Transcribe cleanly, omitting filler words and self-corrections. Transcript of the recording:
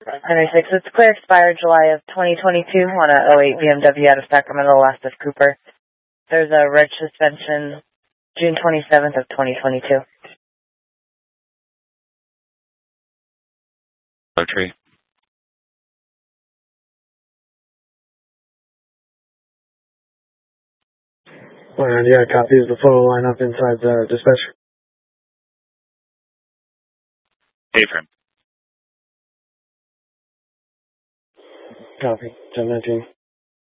96. It's clear, expired July of 2022 on a '08 BMW out of Sacramento, last of Cooper. There's a reg suspension June 27th of 2022. Tree. Yeah, copies the photo lineup inside the dispatch. A-frame. Copy. 1019.